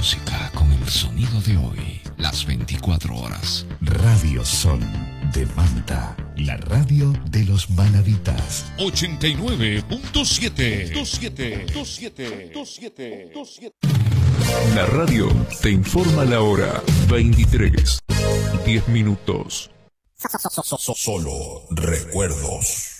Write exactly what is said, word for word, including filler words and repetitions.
música con el sonido de hoy, las veinticuatro horas. Radio Sol de Manta, la radio de los manaditas. ochenta y nueve punto siete. La radio te informa la hora. veintitrés, diez minutos. Solo recuerdos.